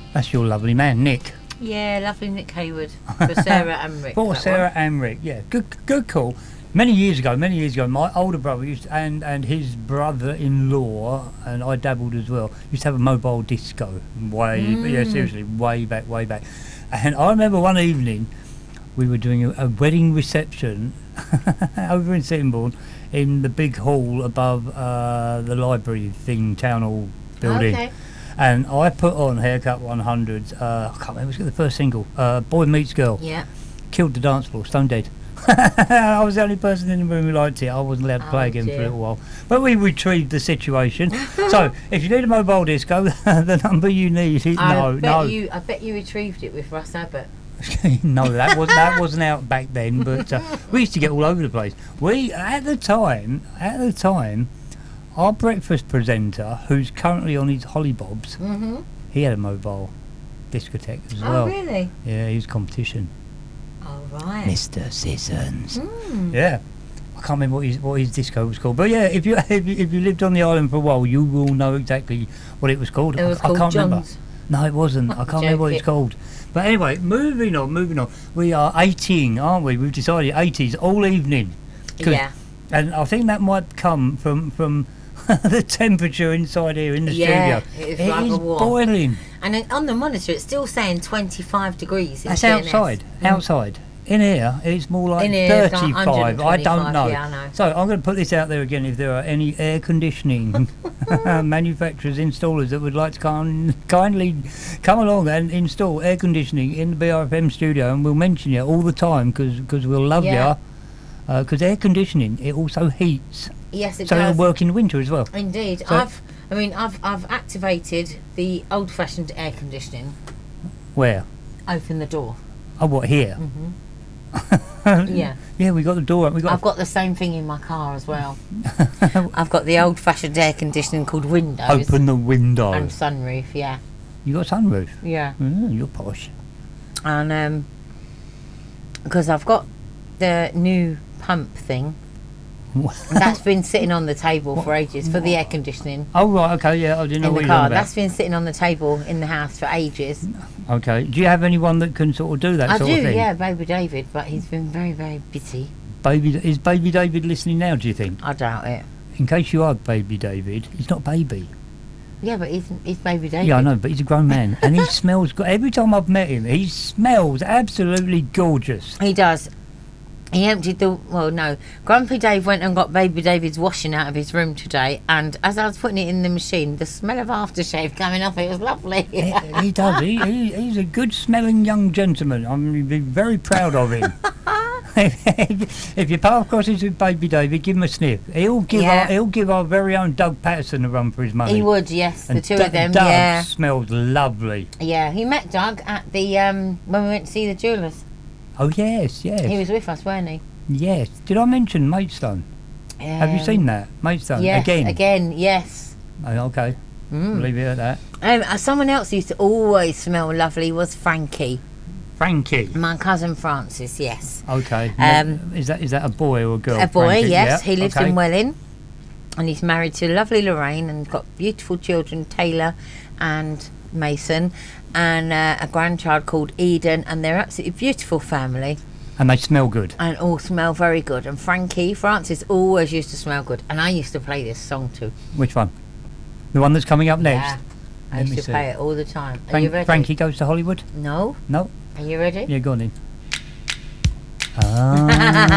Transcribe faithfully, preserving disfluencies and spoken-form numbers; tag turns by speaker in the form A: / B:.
A: That's your lovely man, Nick.
B: Yeah, lovely Nick Hayward for Sarah and Rick.
A: For Sarah
B: one.
A: and Rick, yeah. Good good call. Many years ago, many years ago, my older brother used to, and, and his brother-in-law, and I dabbled as well, used to have a mobile disco. Way,
B: Mm.
A: yeah, seriously, way back, way back. And I remember one evening, we were doing a, a wedding reception over in Sittingbourne in the big hall above uh, the library thing, town hall building.
B: Okay.
A: And I put on Haircut one hundred, uh, I can't remember, it was the first single, uh, Boy Meets Girl.
B: Yeah.
A: Killed the dance floor, stone dead. I was the only person in the room who liked it. I wasn't allowed to play
B: Oh,
A: again
B: dear.
A: for a little while. But we retrieved the situation. So, if you need a mobile disco, the number you need is...
B: I
A: No,
B: bet
A: no.
B: You, I bet you retrieved it with Russ Abbott.
A: No, that wasn't that wasn't out back then. But uh, we used to get all over the place. We at the time, at the time, our breakfast presenter, who's currently on his hollybobs,
B: Mm-hmm.
A: he had a mobile discotheque as
B: Oh,
A: well.
B: really?
A: Yeah, he was competition.
B: Oh, right.
A: Mister Sissons.
B: Mm.
A: Yeah. I can't remember what his what his disco was called, but yeah, if you if you, if you lived on the island for a while, you will know exactly what it was called.
B: It was
A: I,
B: called
A: I can't remember.
B: John's.
A: No, it wasn't. I can't remember what it's
B: Joke it.
A: called. But anyway, moving on, moving on. We are eightying, aren't we? We've decided eighties all evening. 'Cause-
B: Yeah.
A: And I think that might come from from the temperature inside here in the
B: Yeah,
A: studio.
B: it is
A: It
B: rather
A: is
B: warm.
A: boiling.
B: And then on the monitor, it's still saying twenty-five degrees. In
A: That's
B: T N S.
A: outside. Outside. In here, it's more like
B: In here, it's like
A: thirty-five. I don't
B: one twenty-five,
A: know.
B: yeah, I know.
A: So I'm going to put this out there again. If there are any air conditioning manufacturers, installers that would like to come, kindly come along and install air conditioning in the B R F M studio, and we'll mention you all the time because we'll love
B: Yeah.
A: you. Because air conditioning, it also heats,
B: Yes, it
A: so
B: does.
A: it'll work in winter as well.
B: Indeed.
A: So-
B: I've, I mean, I've, I've activated the old-fashioned air conditioning.
A: Where?
B: Open the door.
A: Oh, what, here?
B: Mm-hmm. Yeah.
A: Yeah, we got the door up. We got.
B: I've got the same thing in my car as well. I've got the old-fashioned air conditioning called Windows.
A: Open the window.
B: And sunroof, yeah.
A: You got a sunroof?
B: Yeah.
A: Mm, you're posh.
B: And, um, because I've got the new pump thing. That's been sitting on the table for ages, for the air conditioning
A: Oh right, okay, yeah, I didn't know
B: in
A: what
B: the
A: you're on
B: car.
A: about.
B: That's been sitting on the table in the house for ages.
A: Okay, do you have anyone that can sort of do that
B: I
A: sort
B: do,
A: of thing?
B: yeah, Baby David, but he's been very, very busy.
A: Baby, is Baby David listening now? Do you think?
B: I doubt it.
A: In case you are Baby David, he's not baby.
B: Yeah, but he's, he's Baby David.
A: Yeah, I know, but he's a grown man, and he smells good. Every time I've met him, he smells absolutely gorgeous.
B: He does. He emptied the, well, no. Grumpy Dave went and got Baby David's washing out of his room today, and as I was putting it in the machine, the smell of aftershave coming off, it was lovely.
A: he, he does. He, he, he's a good-smelling young gentleman. I'm be very proud of him. if, if you pass crosses with Baby David, give him a sniff. He'll give
B: Yeah.
A: our he'll give our very own Doug Patterson a run for his money.
B: He would, yes, the
A: And
B: two
A: Doug-
B: of them,
A: Doug
B: yeah.
A: smells lovely.
B: Yeah, he met Doug at the, um, when we went to see the jewellers.
A: Oh yes, yes,
B: He was with us, weren't he?
A: yes. Did I mention Maidstone? Have you
B: Um,
A: seen that Maidstone
B: Yes,
A: again?
B: again, yes.
A: Oh, okay,
B: Mm.
A: leave it at that.
B: Um, uh, someone else who used to always smell lovely was Frankie.
A: Frankie.
B: My cousin Francis, yes.
A: Okay.
B: Um,
A: is that is that a boy or a girl?
B: A boy,
A: Frankie?
B: yes.
A: Yeah,
B: He lives
A: okay.
B: in Welling. And he's married to lovely Lorraine and got beautiful children, Taylor and Mason, and uh, a grandchild called Eden. And they're absolutely beautiful family
A: And they smell good.
B: and all smell very good. And Frankie, Francis, always used to smell good. And I used to play this song too.
A: Which one? The one that's coming up next.
B: Yeah. I
A: Let
B: used
A: me
B: to
A: see.
B: play it all the time. Are
A: Frank-
B: you ready?
A: Frankie goes to Hollywood.
B: No?
A: No.
B: Are you ready?
A: Yeah, go on in. Ah.